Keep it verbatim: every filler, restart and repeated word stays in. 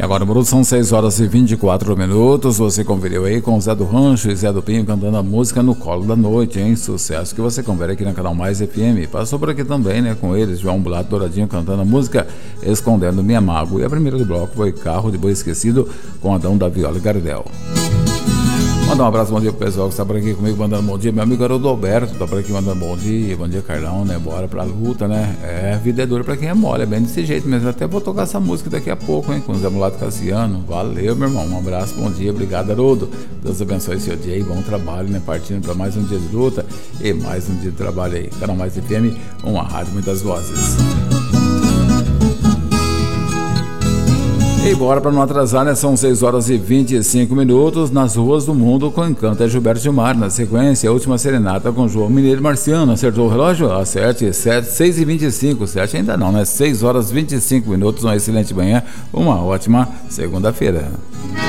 Agora, Bruno, são seis horas e vinte e quatro minutos. Você conferiu aí com o Zé do Rancho e Zé do Pinho cantando a música No Colo da Noite, hein? Sucesso que você confere aqui na Canal Mais F M. Passou por aqui também, né? Com eles, João Bulato Douradinho cantando a música Escondendo Minha Mágoa. E a primeira do bloco foi Carro de Boi Esquecido com Adão da Viola e Gardel. Mandar um abraço, bom dia pro pessoal que está por aqui comigo, mandando bom dia. Meu amigo Haroldo Alberto tá por aqui mandando bom dia. Bom dia, Carlão, né? Bora pra luta, né? É, vida é dura pra quem é mole, é bem desse jeito mesmo. Até vou tocar essa música daqui a pouco, hein? Com o Zé Mulato Cassiano. Valeu, meu irmão. Um abraço, bom dia. Obrigado, Haroldo. Deus abençoe seu dia aí. Bom trabalho, né? Partindo pra mais um dia de luta e mais um dia de trabalho aí. Canal Mais F M, uma rádio, muitas vozes. E bora para não atrasar, né? São seis horas e vinte e cinco minutos. Nas ruas do mundo com encanto é Gilberto Gilmar. Na sequência, a última serenata com João Mineiro Marciano. Acertou o relógio? Acerte, seis e vinte e cinco. Sete ainda não, né? seis horas e vinte e cinco minutos. Uma excelente manhã, uma ótima segunda-feira.